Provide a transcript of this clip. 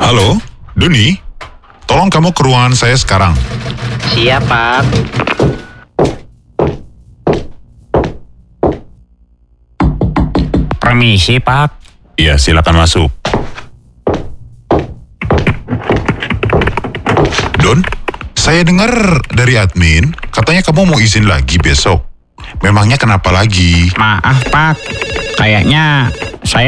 Halo, Doni. Tolong kamu ke ruangan saya sekarang. Siap, Pak. Permisi, Pak. Iya, silakan masuk. Don, saya dengar dari admin, katanya kamu mau izin lagi besok. Memangnya kenapa lagi? Maaf, Pak. Kayaknya saya